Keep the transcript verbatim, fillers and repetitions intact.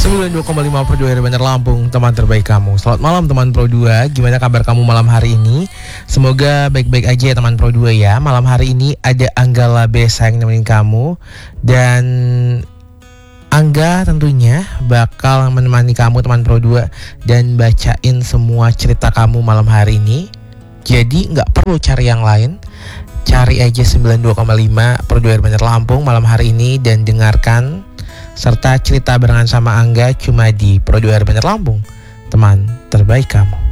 sembilan puluh dua koma lima Pro dua Bandar Lampung, teman terbaik kamu. Selamat malam teman Pro dua, gimana kabar kamu malam hari ini? Semoga baik-baik aja ya teman Pro dua ya. Malam hari ini ada Anggala Besa yang nemenin kamu. Dan Angga tentunya bakal menemani kamu teman Pro dua dan bacain semua cerita kamu malam hari ini. Jadi gak perlu cari yang lain, cari aja sembilan puluh dua koma lima Pro dua Bandar Lampung malam hari ini dan dengarkan serta cerita barengan sama Angga cuma di Pro dua Bandar Lampung, teman terbaik kamu.